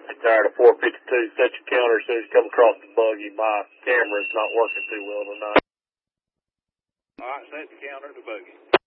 Tired of 452. Set your counter as soon as you come across the buggy. My camera's not working too well tonight. All right, set the counter to buggy.